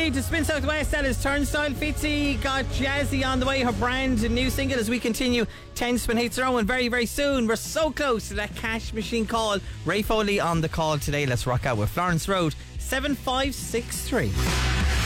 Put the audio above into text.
Street to Spin Southwest. That is Turnstile. Fitzy got Jazzy on the way. Her brand new single as we continue 10 spin hits their own. And very, very soon, we're so close to that cash machine call. Ray Foley on the call today. Let's rock out with Florence Road 7563.